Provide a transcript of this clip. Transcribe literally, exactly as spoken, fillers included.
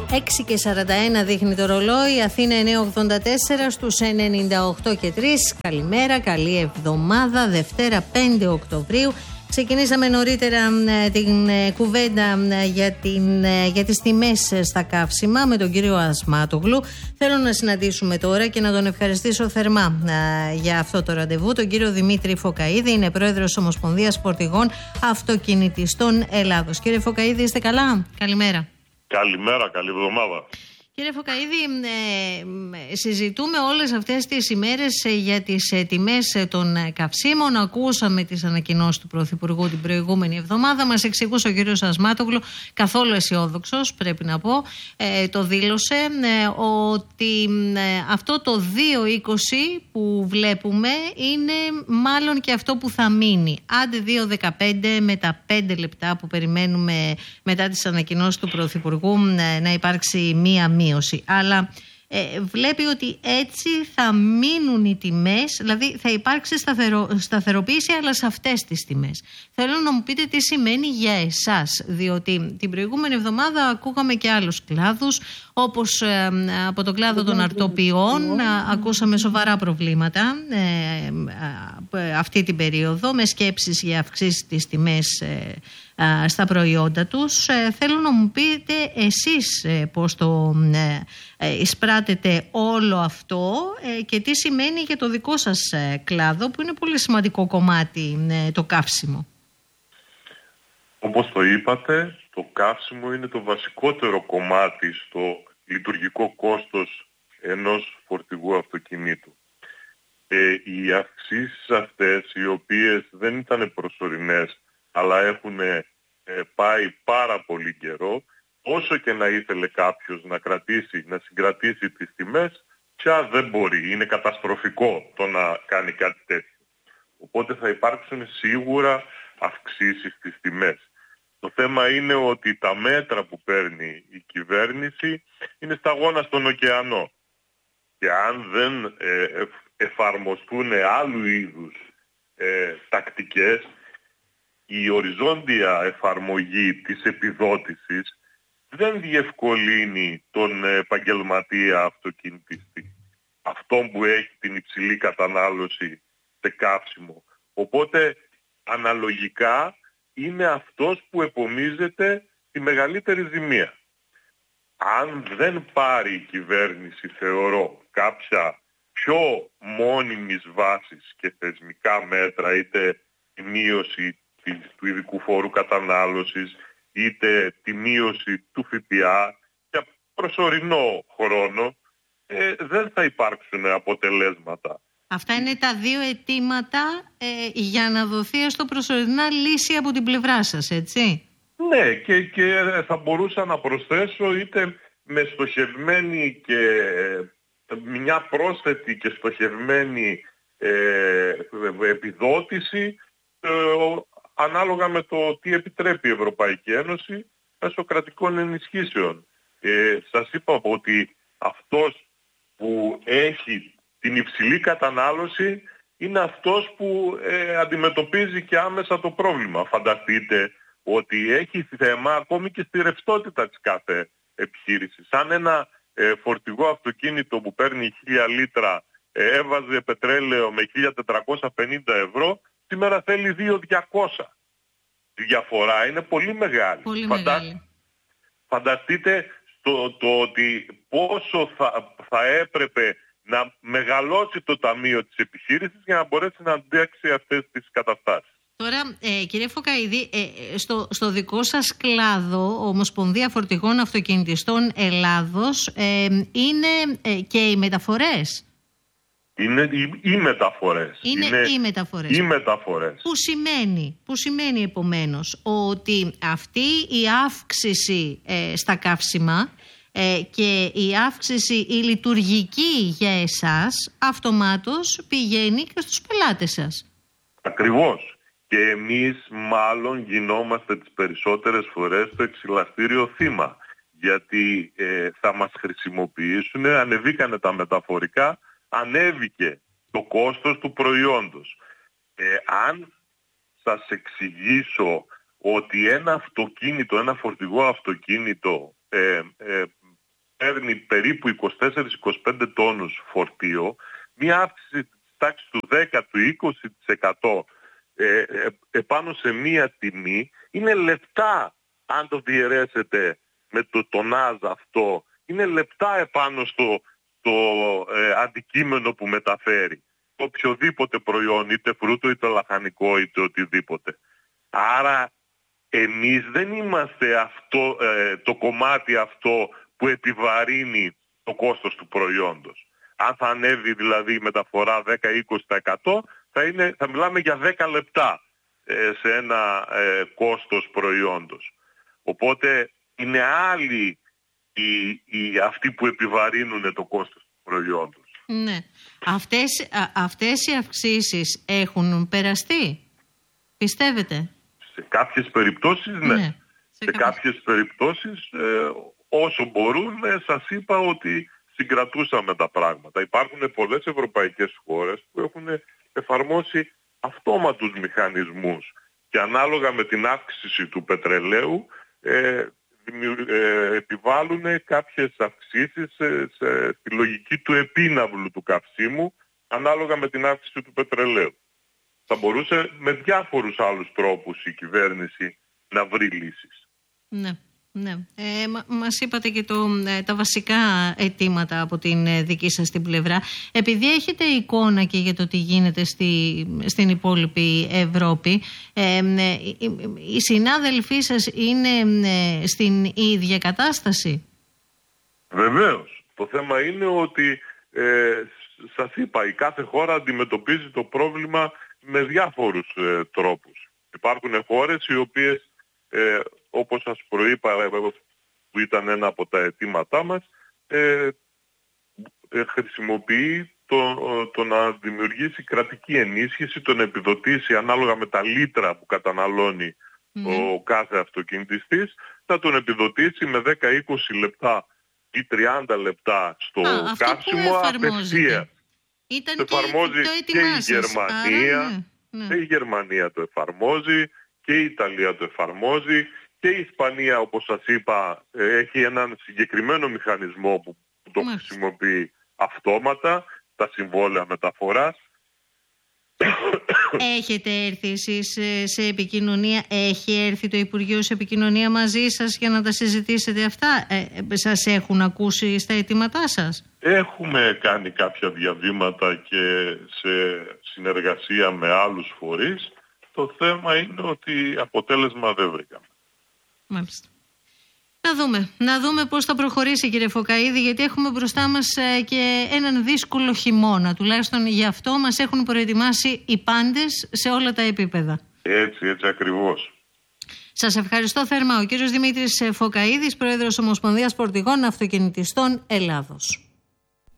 έξι και σαράντα ένα δείχνει το ρολόι, Αθήνα εννιά ογδόντα τέσσερα στους ενενήντα οκτώ και τρία. Καλημέρα, καλή εβδομάδα, Δευτέρα πέντε Οκτωβρίου. Ξεκινήσαμε νωρίτερα την κουβέντα για, την, για τις τιμές στα καύσιμα με τον κύριο Ασμάτογλου. Θέλω να συναντήσουμε τώρα και να τον ευχαριστήσω θερμά για αυτό το ραντεβού τον κύριο Δημήτρη Φωκαίδη, είναι πρόεδρος Ομοσπονδίας Φορτηγών Αυτοκινητιστών Ελλάδος. Κύριε Φωκαίδη, είστε καλά? Καλημέρα. Καλημέρα, καλή εβδομάδα. Κύριε Φωκαίδη, ε, συζητούμε όλες αυτές τις ημέρες για τις ε, τιμές των ε, καυσίμων. Ακούσαμε τις ανακοινώσεις του Πρωθυπουργού την προηγούμενη εβδομάδα. Μας εξηγούσε ο κύριος Ασμάτογλου, καθόλου αισιόδοξος πρέπει να πω, ε, το δήλωσε, ε, ότι ε, αυτό το δύο είκοσι που βλέπουμε είναι μάλλον και αυτό που θα μείνει. Άντε δύο δεκαπέντε με τα πέντε λεπτά που περιμένουμε μετά τις ανακοινώσεις του Πρωθυπουργού ε, να υπάρξει μία μείωση. Αλλά ε, βλέπει ότι έτσι θα μείνουν οι τιμές, δηλαδή θα υπάρξει σταθερο, σταθεροποίηση, αλλά σε αυτές τις τιμές. Θέλω να μου πείτε τι σημαίνει για εσάς, διότι την προηγούμενη εβδομάδα ακούγαμε και άλλους κλάδους, όπως ε, από το κλάδο των αρτοποιών α, ακούσαμε σοβαρά προβλήματα ε, ε, αυτή την περίοδο, με σκέψεις για αυξήσεις τις τιμές ε, στα προϊόντα τους. Ε, θέλω να μου πείτε εσείς ε, πώς το ε, εισπράτετε όλο αυτό ε, και τι σημαίνει για το δικό σας ε, κλάδο, που είναι πολύ σημαντικό κομμάτι ε, το καύσιμο. Όπως το είπατε, το καύσιμο είναι το βασικότερο κομμάτι στο λειτουργικό κόστος ενός φορτηγού αυτοκινήτου. Ε, οι αυξήσεις αυτές, οι οποίες δεν ήταν προσωρινές, αλλά έχουν ε, πάει πάρα πολύ καιρό, όσο και να ήθελε κάποιος να κρατήσει, να συγκρατήσει τις τιμές, πια δεν μπορεί. Είναι καταστροφικό το να κάνει κάτι τέτοιο. Οπότε θα υπάρξουν σίγουρα αυξήσεις στις τιμές. Το θέμα είναι ότι τα μέτρα που παίρνει η κυβέρνηση είναι σταγόνα στον ωκεανό. Και αν δεν ε, εφαρμοστούν άλλου είδους ε, τακτικές, η οριζόντια εφαρμογή της επιδότησης δεν διευκολύνει τον επαγγελματία αυτοκινητιστή, αυτόν που έχει την υψηλή κατανάλωση σε καύσιμο. Οπότε αναλογικά είναι αυτός που επομίζεται τη μεγαλύτερη ζημία. Αν δεν πάρει η κυβέρνηση, θεωρώ, κάποια πιο μόνιμης βάσης και θεσμικά μέτρα, είτε η μείωση του ειδικού φόρου κατανάλωσης, είτε τη μείωση του ΦΠΑ για προσωρινό χρόνο, ε, δεν θα υπάρξουν αποτελέσματα. Αυτά είναι τα δύο αιτήματα ε, για να δοθεί στο προσωρινά λύση από την πλευρά σας, έτσι? Ναι, και, και θα μπορούσα να προσθέσω είτε με στοχευμένη και μια πρόσθετη και στοχευμένη ε, επιδότηση, ε, ανάλογα με το τι επιτρέπει η Ευρωπαϊκή Ένωση μέσω κρατικών ενισχύσεων. Ε, σας είπα ότι αυτός που έχει την υψηλή κατανάλωση είναι αυτός που ε, αντιμετωπίζει και άμεσα το πρόβλημα. Φανταστείτε ότι έχει θέμα ακόμη και στη ρευστότητα της κάθε επιχείρησης. Αν ένα ε, φορτηγό αυτοκίνητο που παίρνει χίλια λίτρα ε, έβαζε πετρέλαιο με χίλια τετρακόσια πενήντα ευρώ, σήμερα θέλει δύο χιλιάδες διακόσια. Η διαφορά είναι πολύ μεγάλη. Πολύ Φαντα... μεγάλη. Φανταστείτε στο, το ότι πόσο θα, θα έπρεπε να μεγαλώσει το ταμείο της επιχείρησης για να μπορέσει να αντέξει αυτές τις καταστάσεις. Τώρα, ε, κύριε Φωκαίδη, ε, στο, στο δικό σας κλάδο, Ομοσπονδία Φορτηγών Αυτοκινητιστών Ελλάδος, ε, είναι ε, και οι μεταφορές. Είναι οι, οι μεταφορές. Είναι, είναι οι μεταφορές. Οι μεταφορές. Που σημαίνει, που σημαίνει επομένως ότι αυτή η αύξηση ε, στα καύσιμα ε, και η αύξηση η λειτουργική για εσάς αυτομάτως πηγαίνει και στους πελάτες σας. Ακριβώς. Και εμείς μάλλον γινόμαστε τις περισσότερες φορές το εξηλαστήριο θύμα. Γιατί ε, θα μας χρησιμοποιήσουν, ανεβήκανε τα μεταφορικά, ανέβηκε το κόστος του προϊόντος. Ε, αν σας εξηγήσω ότι ένα αυτοκίνητο, ένα φορτηγό αυτοκίνητο ε, ε, παίρνει περίπου είκοσι τέσσερα με είκοσι πέντε τόνους φορτίο, μια αύξηση της τάξης του δέκα με είκοσι τοις εκατό ε, ε, επάνω σε μια τιμή είναι λεπτά, αν το διαιρέσετε με το τονάζ αυτό, είναι λεπτά επάνω στο το, ε, αντικείμενο που μεταφέρει. Οποιοδήποτε προϊόν, είτε φρούτο είτε λαχανικό είτε οτιδήποτε. Άρα εμείς δεν είμαστε αυτό, ε, το κομμάτι αυτό που επιβαρύνει το κόστος του προϊόντος. Αν θα ανέβει δηλαδή η μεταφορά δέκα με είκοσι τοις εκατό θα, είναι, θα μιλάμε για δέκα λεπτά ε, σε ένα ε, κόστος προϊόντος. Οπότε είναι άλλοι οι, οι, αυτοί που επιβαρύνουν το κόστος του προϊόντος. Ναι. Αυτές, α, αυτές οι αυξήσεις έχουν περαστεί, πιστεύετε? Σε κάποιες περιπτώσεις ναι. ναι. Σε, σε κάποιες, κάποιες περιπτώσεις ε, όσο μπορούν ε, σας είπα ότι συγκρατούσαμε τα πράγματα. Υπάρχουν πολλές ευρωπαϊκές χώρες που έχουν εφαρμόσει αυτόματους μηχανισμούς και ανάλογα με την αύξηση του πετρελαίου ε, ε, επιβάλλουν κάποιες αυξήσεις σε, σε, στη λογική του επίναυλου του καυσίμου ανάλογα με την αύξηση του πετρελαίου. Θα μπορούσε με διάφορους άλλους τρόπους η κυβέρνηση να βρει λύσεις. Ναι. Ναι. Ε, μα, μας είπατε και το, ε, τα βασικά αιτήματα από την ε, δική σας την πλευρά. Επειδή έχετε εικόνα και για το τι γίνεται στη, στην υπόλοιπη Ευρώπη, ε, ε, οι, οι συνάδελφοί σας είναι ε, στην ίδια κατάσταση? Βεβαίως. Το θέμα είναι ότι ε, σας είπα, η κάθε χώρα αντιμετωπίζει το πρόβλημα με διάφορους ε, τρόπους. Υπάρχουν χώρες οι οποίες ε, όπως σας προείπα, που ήταν ένα από τα αιτήματά μας, ε, ε, χρησιμοποιεί το, το να δημιουργήσει κρατική ενίσχυση, το να επιδοτήσει ανάλογα με τα λίτρα που καταναλώνει mm. ο κάθε αυτοκινητιστής, να τον επιδοτήσει με δέκα με είκοσι λεπτά ή τριάντα λεπτά στο Α, καύσιμο απευθείας. Ήταν το εφαρμόζει και, και η Γερμανία, Άρα, ναι. και η Γερμανία το εφαρμόζει και η Ιταλία το εφαρμόζει. Και η Ισπανία, όπως σας είπα, έχει έναν συγκεκριμένο μηχανισμό που το Μάλιστα. χρησιμοποιεί αυτόματα, τα συμβόλαια μεταφοράς. Έχετε έρθει εσείς σε επικοινωνία, έχει έρθει το Υπουργείο σε επικοινωνία μαζί σας για να τα συζητήσετε αυτά? Ε, σας έχουν ακούσει στα αιτήματά σας? Έχουμε κάνει κάποια διαβήματα και σε συνεργασία με άλλους φορείς. Το θέμα είναι ότι αποτέλεσμα δεν βρήκαμε. Μάλιστα. Να δούμε, να δούμε πώς θα προχωρήσει, κύριε Φωκαΐδη, γιατί έχουμε μπροστά μας και έναν δύσκολο χειμώνα. Τουλάχιστον γι' αυτό μας έχουν προετοιμάσει οι πάντες σε όλα τα επίπεδα. Έτσι, έτσι ακριβώς. Σας ευχαριστώ θερμά. Ο κύριος Δημήτρης Φωκαΐδης, Πρόεδρος Ομοσπονδίας Φορτηγών Αυτοκινητιστών Ελλάδος.